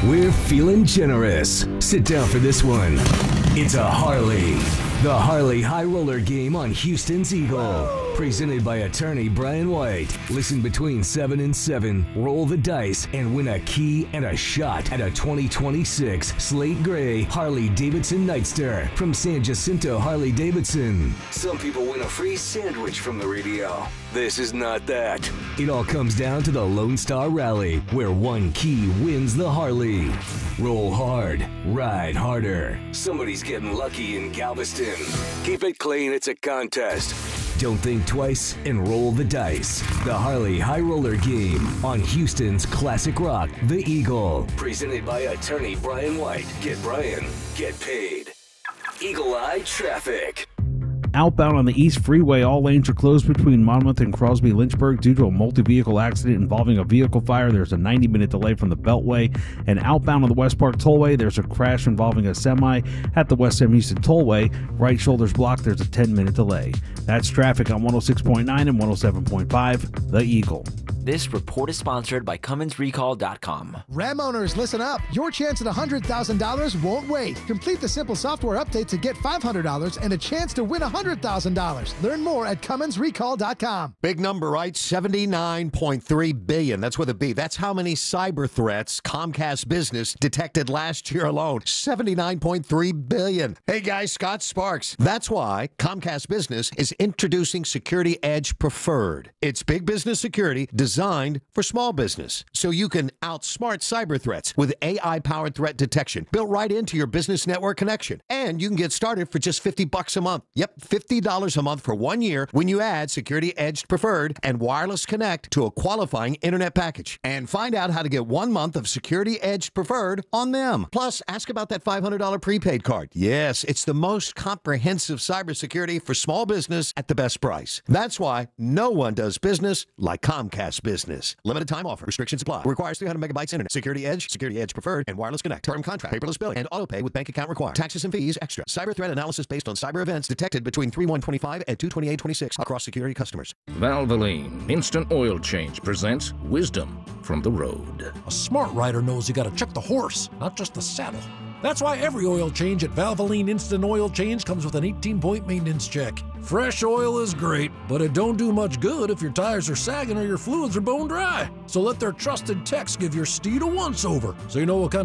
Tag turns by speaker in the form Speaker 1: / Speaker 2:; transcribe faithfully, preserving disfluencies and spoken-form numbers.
Speaker 1: We're feeling generous. Sit down for this one. It's a Harley. The Harley High Roller Game on Houston's Eagle. Presented by attorney Brian White. Listen between seven and seven, roll the dice, and win a key and a shot at a twenty twenty-six Slate Gray Harley Davidson Nightster from San Jacinto Harley Davidson. Some people win a free sandwich from the radio. This is not that. It all comes down to the Lone Star Rally, where one key wins the Harley. Roll hard, ride harder. Somebody's getting lucky in Galveston. Keep it clean, it's a contest. Don't think twice and roll the dice. The Harley High Roller Game on Houston's classic rock, The Eagle. Presented by attorney Brian White. Get Brian, get paid. Eagle Eye Traffic.
Speaker 2: Outbound on the East Freeway, all lanes are closed between Monmouth and Crosby Lynchburg due to a multi-vehicle accident involving a vehicle fire. There's a ninety minute delay from the Beltway. And outbound on the West Park Tollway, there's a crash involving a semi at the West Sam Houston Tollway. Right shoulder's blocked. There's a ten minute delay. That's traffic on one oh six point nine and one oh seven point five, The Eagle.
Speaker 3: This report is sponsored by Cummins Recall dot com.
Speaker 4: Ram owners, listen up. Your chance at one hundred thousand dollars won't wait. Complete the simple software update to get five hundred dollars and a chance to win one hundred thousand dollars. Learn more at Cummins Recall dot com.
Speaker 5: Big number, right? seventy-nine point three billion dollars. That's with a B. That's how many cyber threats Comcast Business detected last year alone. seventy-nine point three billion dollars. Hey guys, Scott Sparks. That's why Comcast Business is introducing Security Edge Preferred. It's big business security designed for small business, so you can outsmart cyber threats with A I-powered threat detection built right into your business network connection. And you can get started for just fifty bucks a month. Yep, fifty dollars a month for one year when you add Security Edge Preferred and Wireless Connect to a qualifying internet package. And find out how to get one month of Security Edge Preferred on them. Plus, ask about that five hundred dollars prepaid card. Yes, it's the most comprehensive cybersecurity for small business at the best price. That's why no one does business like Comcast Business. Limited time offer. Restrictions apply. Requires three hundred megabytes internet. Security Edge, Security Edge Preferred, and Wireless Connect. Term contract. Paperless billing and auto pay with bank account required. Taxes and fees extra. Cyber threat analysis based on cyber events detected between three one twenty-five and two twenty-eight twenty-six across security customers.
Speaker 6: Valvoline Instant Oil Change presents Wisdom from the Road.
Speaker 7: A smart rider knows you gotta check the horse, not just the saddle. That's why every oil change at Valvoline Instant Oil Change comes with an eighteen point maintenance check. Fresh oil is great, but it don't do much good if your tires are sagging or your fluids are bone dry. So let their trusted techs give your steed a once-over so you know what kind